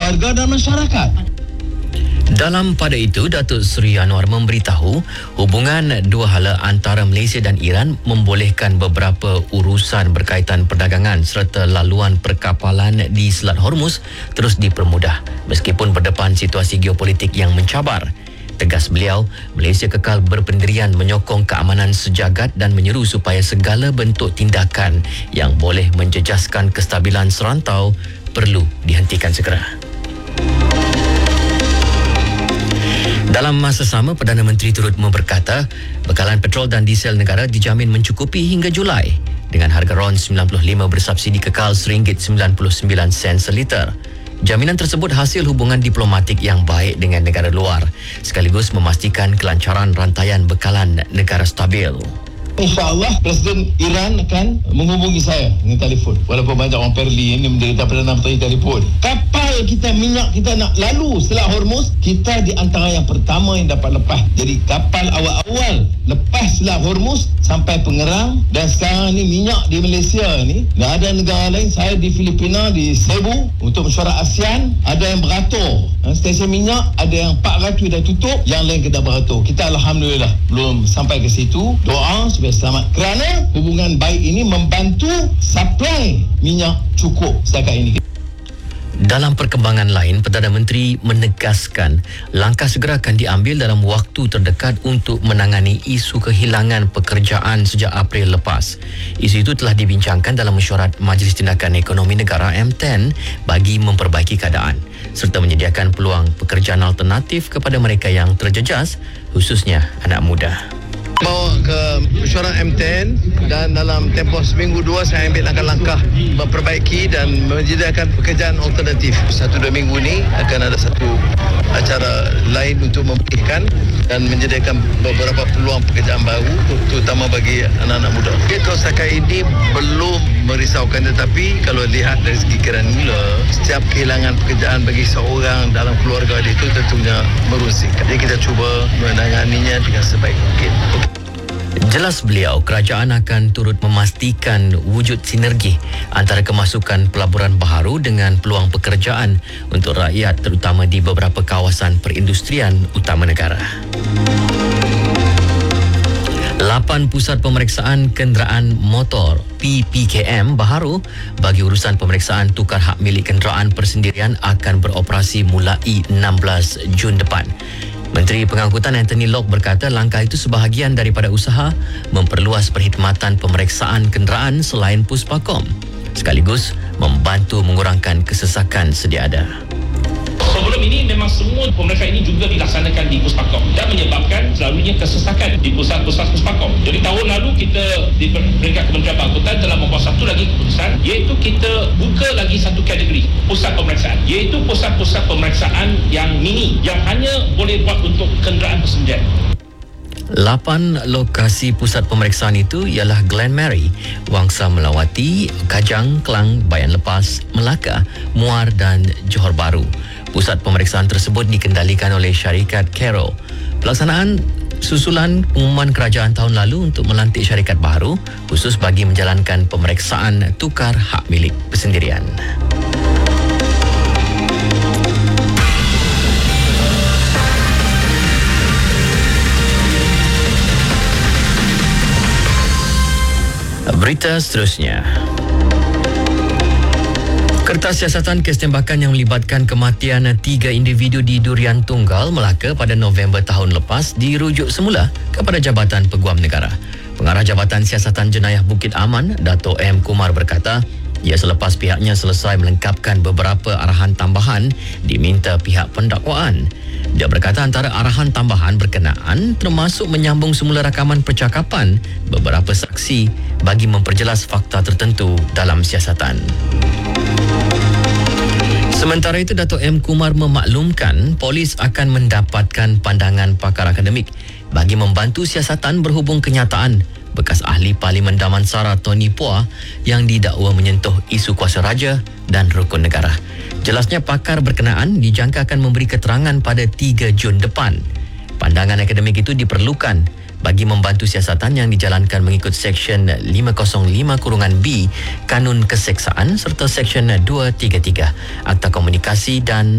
warga dan masyarakat. Dalam pada itu, Datuk Seri Anwar memberitahu hubungan dua hala antara Malaysia dan Iran membolehkan beberapa urusan berkaitan perdagangan serta laluan perkapalan di Selat Hormuz terus dipermudah meskipun berdepan situasi geopolitik yang mencabar. Tegas beliau, Malaysia kekal berpendirian menyokong keamanan sejagat dan menyeru supaya segala bentuk tindakan yang boleh menjejaskan kestabilan serantau perlu dihentikan segera. Dalam masa sama, Perdana Menteri turut berkata bekalan petrol dan diesel negara dijamin mencukupi hingga Julai dengan harga RON 95 bersubsidi kekal RM1.99 seliter. Jaminan tersebut hasil hubungan diplomatik yang baik dengan negara luar sekaligus memastikan kelancaran rantaian bekalan negara stabil. InsyaAllah Presiden Iran akan menghubungi saya dengan telefon. Walaupun banyak orang Perli ini menderita Perdana Menteri telefon. Kapal kita, minyak kita nak lalu Selat Hormuz, kita di antara yang pertama yang dapat lepas. Jadi kapal awal-awal lepas Selat Hormuz sampai Pengerang, dan sekarang ni minyak di Malaysia ni, dah ada negara lain. Saya di Filipina, di Cebu untuk mesyuarat ASEAN, ada yang beratur. Stesen minyak ada yang 400 dah tutup, yang lain kita beratur. Kita Alhamdulillah belum sampai ke situ. Doa supaya selamat kerana hubungan baik ini membantu suplai minyak cukup setakat ini. Dalam perkembangan lain, Perdana Menteri menegaskan langkah segera akan diambil dalam waktu terdekat untuk menangani isu kehilangan pekerjaan sejak April lepas. Isu itu telah dibincangkan dalam mesyuarat Majlis Tindakan Ekonomi Negara M10 bagi memperbaiki keadaan serta menyediakan peluang pekerjaan alternatif kepada mereka yang terjejas, khususnya anak muda. Bawa ke mesyuarat M10 dan dalam tempoh seminggu dua saya ambil langkah-langkah memperbaiki dan menyediakan pekerjaan alternatif. 1-2 minggu ni akan ada satu acara lain untuk memulihkan dan menyediakan beberapa peluang pekerjaan baru terutama bagi anak-anak muda. Kalau setakat ini belum merisaukan, tetapi kalau lihat dari segi kira mula, setiap kehilangan pekerjaan bagi seorang dalam keluarga itu tentunya merusik. Jadi kita cuba menanganinya dengan sebaik mungkin. Jelas beliau, kerajaan akan turut memastikan wujud sinergi antara kemasukan pelaburan baharu dengan peluang pekerjaan untuk rakyat terutama di beberapa kawasan perindustrian utama negara. 8 pusat pemeriksaan kenderaan motor PPKM baharu bagi urusan pemeriksaan tukar hak milik kenderaan persendirian akan beroperasi mulai 16 Jun depan. Menteri Pengangkutan Anthony Locke berkata langkah itu sebahagian daripada usaha memperluas perkhidmatan pemeriksaan kenderaan selain Puspakom, sekaligus membantu mengurangkan kesesakan sedia ada. Sebelum ini memang semua pemeriksaan ini juga dilaksanakan di Puspakom dan menyebabkan selalunya kesesakan di pusat-pusat Puspakom. Jadi tahun lalu kita di peringkat Kementerian Pengangkutan telah membuat satu lagi keputusan, iaitu kita buka lagi satu kategori pusat pemeriksaan, iaitu pusat-pusat pemeriksaan yang mini yang hanya boleh buat untuk kenderaan persendirian. 8 lokasi pusat pemeriksaan itu ialah Glen Mary, Wangsa Melawati, Kajang, Klang, Bayan Lepas, Melaka, Muar dan Johor Bahru. Pusat pemeriksaan tersebut dikendalikan oleh syarikat Caro. Pelaksanaan susulan pengumuman kerajaan tahun lalu untuk melantik syarikat baru khusus bagi menjalankan pemeriksaan tukar hak milik persendirian. Berita seterusnya. Kertas siasatan kes tembakan yang melibatkan kematian 3 individu di Durian Tunggal, Melaka pada November tahun lepas dirujuk semula kepada Jabatan Peguam Negara. Pengarah Jabatan Siasatan Jenayah Bukit Aman, Dato' M. Kumar berkata, ia selepas pihaknya selesai melengkapkan beberapa arahan tambahan diminta pihak pendakwaan. Dia berkata antara arahan tambahan berkenaan termasuk menyambung semula rakaman percakapan beberapa saksi bagi memperjelas fakta tertentu dalam siasatan. Sementara itu, Dato' M. Kumar memaklumkan polis akan mendapatkan pandangan pakar akademik bagi membantu siasatan berhubung kenyataan bekas ahli Parlimen Damansara Tony Phua yang didakwa menyentuh isu kuasa raja dan rukun negara. Jelasnya pakar berkenaan dijangka akan memberi keterangan pada 3 Jun depan. Pandangan akademik itu diperlukan bagi membantu siasatan yang dijalankan mengikut Seksyen 505(b Kanun Keseksaan serta Seksyen 233 Akta Komunikasi dan